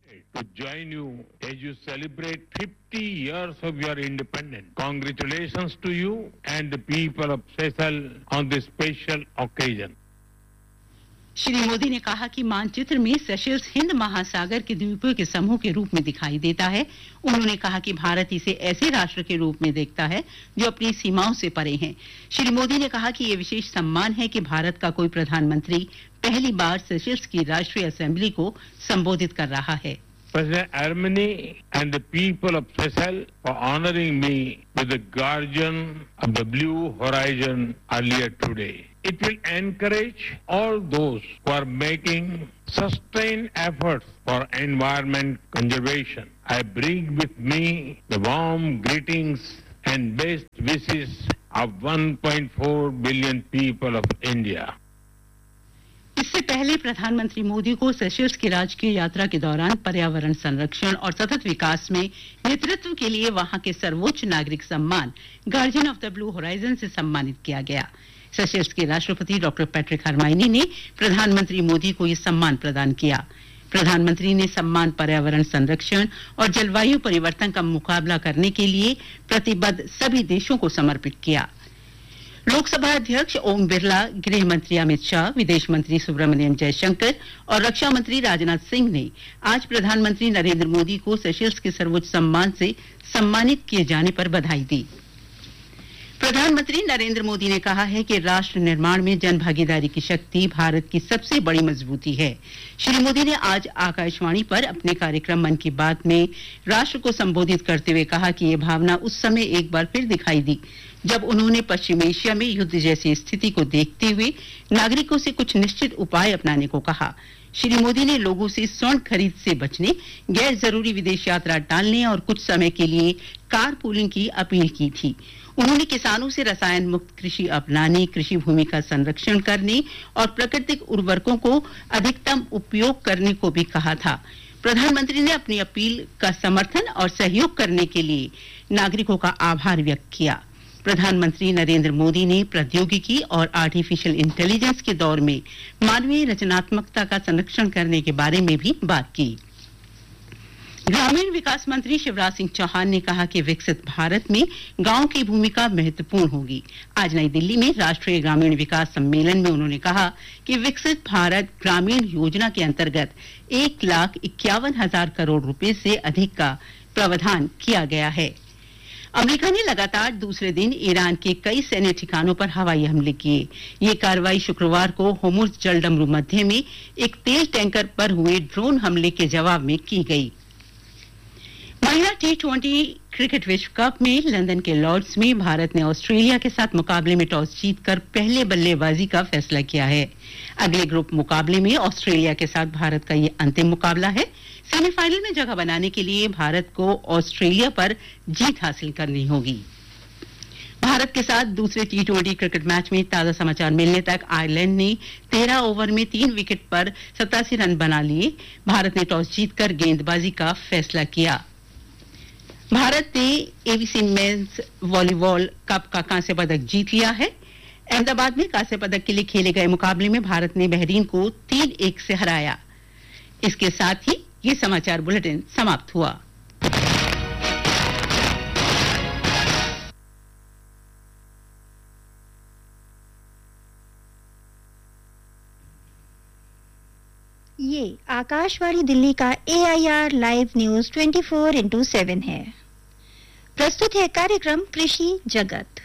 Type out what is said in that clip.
to join you as you celebrate 50 years of your independence. Congratulations to you and the people of Seychelles on this special occasion. Shri Modi ने कहा कि मानचित्र में Seychelles Hind महासागर के द्वीपों के समूह के रूप में दिखाई देता है। उन्होंने कहा कि भारत इसे ऐसे राष्ट्र के रूप में देखता है जो अपनी सीमाओं से परे हैं। श्री मोदी ने कहा कि ये विशेष सम्मान है कि भारत का कोई प्रधानमंत्री पहली बार सेशेल्स की राष्ट्रीय असेंबली को संबोधित कर रहा है। President Armeni and the people of Seychelles for honoring me with the Guardian of the Blue Horizon earlier today. It will encourage all those who are making sustained efforts for environment conservation. I bring with me the warm greetings and best wishes of 1.4 billion people of India. इससे पहले प्रधानमंत्री मोदी को Seychelles की राजकीय यात्रा के दौरान पर्यावरण संरक्षण और सतत विकास में नेतृत्व के लिए वहां के सर्वोच्च नागरिक सम्मान guardian of the blue horizon से सम्मानित किया गया। सेशेल्स के राष्ट्रपति डॉक्टर पैट्रिक हरमाइनी ने प्रधानमंत्री मोदी को यह सम्मान प्रदान किया। प्रधानमंत्री ने सम्मान पर्यावरण संरक्षण और जलवायु परिवर्तन का मुकाबला करने के लिए प्रतिबद्ध सभी देशों को समर्पित किया। लोकसभा अध्यक्ष ओम बिरला, गृह मंत्री अमित शाह, विदेश मंत्री सुब्रमण्यम जयशंकर और रक्षा मंत्री राजनाथ सिंह ने आज प्रधानमंत्री नरेंद्र मोदी को सेशेल्स के सर्वोच्च सम्मान से सम्मानित किए जाने पर बधाई दी। प्रधानमंत्री नरेंद्र मोदी ने कहा है कि राष्ट्र निर्माण में जनभागीदारी की शक्ति भारत की सबसे बड़ी मजबूती है। श्री मोदी ने आज आकाशवाणी पर अपने कार्यक्रम मन की बात में राष्ट्र को संबोधित करते हुए कहा कि यह भावना उस समय एक बार फिर दिखाई दी जब उन्होंने पश्चिम एशिया में युद्ध जैसी स्थिति को देखते हुए नागरिकों से कुछ निश्चित उपाय अपनाने को कहा। श्री मोदी ने लोगों से स्वर्ण खरीद से बचने, गैर जरूरी विदेश यात्रा टालने और कुछ समय के लिए कार पूलिंग की अपील की थी। उन्होंने किसानों से रसायन मुक्त कृषि अपनाने, कृषि भूमि का संरक्षण करने और प्राकृतिक उर्वरकों को अधिकतम उपयोग करने को भी कहा था। प्रधानमंत्री ने अपनी अपील का समर्थन और सहयोग करने के लिए नागरिकों का आभार व्यक्त किया। प्रधानमंत्री नरेंद्र मोदी ने प्रौद्योगिकी और आर्टिफिशियल इंटेलिजेंस के दौर में मानवीय रचनात्मकता का संरक्षण करने के बारे में भी बात की। ग्रामीण विकास मंत्री शिवराज सिंह चौहान ने कहा कि विकसित भारत में गांव की भूमिका महत्वपूर्ण होगी। आज नई दिल्ली में राष्ट्रीय ग्रामीण विकास सम्मेलन में उन्होंने कहा कि विकसित भारत ग्रामीण योजना के अंतर्गत 1,51,000 करोड़ रुपए से अधिक का प्रावधान किया गया है। अमेरिका ने लगातार दूसरे दिन ईरान के कई सैन्य ठिकानों पर हवाई हमले किए। ये कार्रवाई शुक्रवार को होर्मुज जलडमरू मध्य में एक तेल टैंकर पर हुए ड्रोन हमले के जवाब में की गई। महिला T20 क्रिकेट विश्व कप में लंदन के लॉर्ड्स में भारत ने ऑस्ट्रेलिया के साथ मुकाबले में टॉस जीतकर पहले बल्लेबाजी का फैसला किया है। अगले ग्रुप मुकाबले में ऑस्ट्रेलिया के साथ भारत का ये अंतिम मुकाबला है। सेमीफाइनल में जगह बनाने के लिए भारत को ऑस्ट्रेलिया पर जीत हासिल करनी होगी। भारत के साथ दूसरे T20 क्रिकेट मैच में ताजा समाचार मिलने तक आयरलैंड ने 13 ओवर में 3 विकेट पर 87 रन बना लिए। भारत ने टॉस जीतकर गेंदबाजी का फैसला किया। भारत ने एबीसी मेंस वॉलीबॉल कप का कांस्य पदक जीत लिया है। अहमदाबाद में कांस्य पदक के लिए खेले गए मुकाबले में भारत ने बहरीन को 3-1 से हराया। इसके साथ ही ये समाचार बुलेटिन समाप्त हुआ। ये आकाशवाणी दिल्ली का AIR लाइव न्यूज 24/7 है। प्रस्तुत है कार्यक्रम कृषि जगत।